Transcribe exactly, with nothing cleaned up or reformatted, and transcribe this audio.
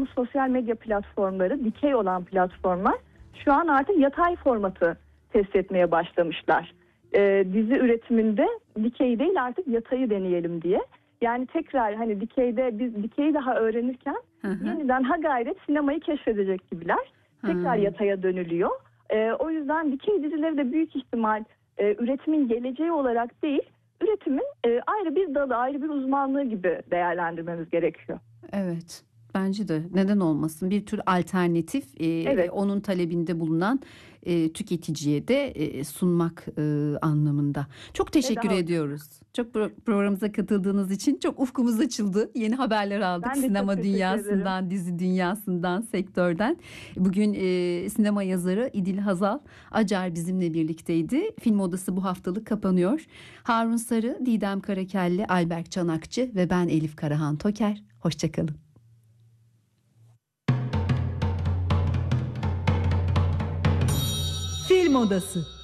bu sosyal medya platformları, dikey olan platformlar şu an artık yatay formatı test etmeye başlamışlar. Ee, dizi üretiminde dikey değil artık yatayı deneyelim diye. Yani tekrar hani dikeyde biz dikeyi daha öğrenirken hı hı. yeniden ha gayret sinemayı keşfedecek gibiler. Tekrar hı. yataya dönülüyor. Ee, o yüzden dikey dizileri de büyük ihtimal e, üretimin geleceği olarak değil, üretimin e, ayrı bir dalı, ayrı bir uzmanlığı gibi değerlendirmemiz gerekiyor. Evet. Bence de neden olmasın, bir tür alternatif e, evet. onun talebinde bulunan e, tüketiciye de e, sunmak e, anlamında. Çok teşekkür evet, ediyoruz. Çok pro- programımıza katıldığınız için çok ufkumuz açıldı. Yeni haberler aldık sinema dünyasından, ederim. dizi dünyasından, sektörden. Bugün e, sinema yazarı İdil Hazal Acar bizimle birlikteydi. Film Odası bu haftalık kapanıyor. Harun Sarı, Didem Karakelli, Alberk Çanakçı ve ben Elif Karahan Toker. Hoşçakalın. Film Odası.